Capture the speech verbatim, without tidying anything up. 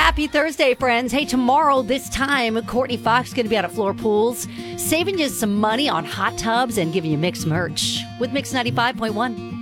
Happy Thursday, friends. Hey, tomorrow, this time, Courtney Fox is going to be out at Floor Pools, saving you some money on hot tubs and giving you mixed merch with Mix ninety-five point one.